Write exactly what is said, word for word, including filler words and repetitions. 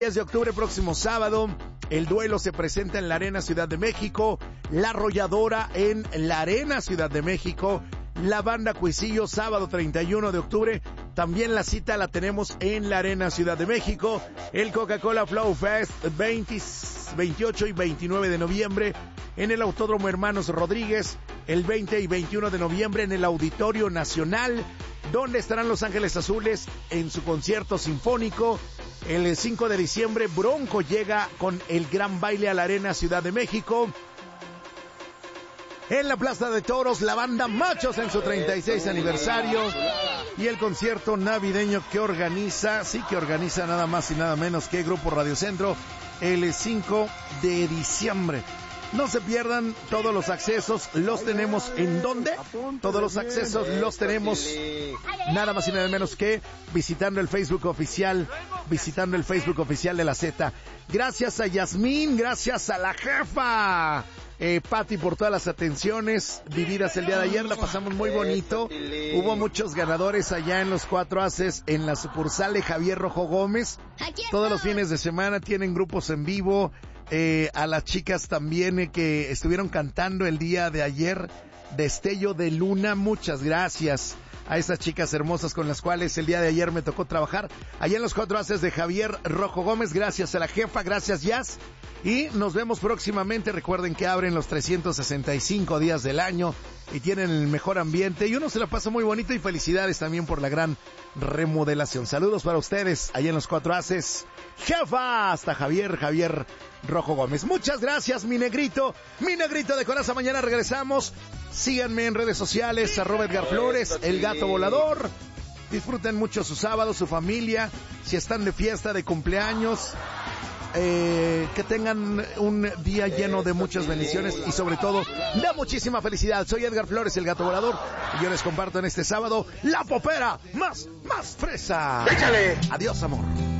diez de octubre, próximo sábado, el duelo se presenta en la Arena Ciudad de México, La Arrolladora en la Arena Ciudad de México, la Banda Cuisillo, sábado treinta y uno de octubre, también la cita la tenemos en la Arena Ciudad de México, el Coca-Cola Flow Fest veinte, veintiocho y veintinueve de noviembre, en el Autódromo Hermanos Rodríguez, el veinte y veintiuno de noviembre en el Auditorio Nacional, donde estarán Los Ángeles Azules en su concierto sinfónico. El cinco de diciembre, Bronco llega con el gran baile a la Arena Ciudad de México. En la Plaza de Toros, la banda Machos en su treinta y seis aniversario. Y el concierto navideño que organiza, sí que organiza nada más y nada menos que Grupo Radio Centro, el cinco de diciembre. No se pierdan, todos los accesos los tenemos ¿en dónde? Todos los accesos los tenemos nada más y nada menos que visitando el Facebook oficial, visitando el Facebook oficial de la Z. Gracias a Yasmín, gracias a la jefa, eh, Pati, por todas las atenciones vividas el día de ayer, la pasamos muy bonito. Hubo muchos ganadores allá en los Cuatro Haces, en la sucursal de Javier Rojo Gómez. Todos los fines de semana tienen grupos en vivo. Eh, a las chicas también eh, que estuvieron cantando el día de ayer, Destello de Luna, muchas gracias a esas chicas hermosas con las cuales el día de ayer me tocó trabajar, allá en los Cuatro Haces de Javier Rojo Gómez. Gracias a la jefa, gracias Jazz, y nos vemos próximamente. Recuerden que abren los trescientos sesenta y cinco días del año y tienen el mejor ambiente y uno se la pasa muy bonito, y felicidades también por la gran remodelación. Saludos para ustedes allá en los Cuatro Haces, jefa, hasta Javier, Javier Rojo Gómez. Muchas gracias, mi negrito, mi negrito de coraza. Mañana regresamos. Síganme en redes sociales, arroba Edgar Flores, el gato volador. Disfruten mucho su sábado, su familia, si están de fiesta, de cumpleaños, eh, que tengan un día lleno de muchas bendiciones y sobre todo de muchísima felicidad. Soy Edgar Flores, el gato volador, y yo les comparto en este sábado la popera más, más fresa. ¡Échale! Adiós, amor.